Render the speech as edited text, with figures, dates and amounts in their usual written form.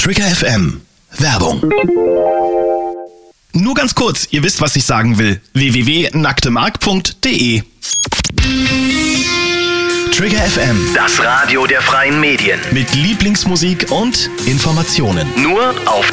Trigger FM. Werbung. Nur ganz kurz, ihr wisst, was ich sagen will. www.nacktemark.de. Trigger FM. Das Radio der freien Medien. Mit Lieblingsmusik und Informationen. Nur auf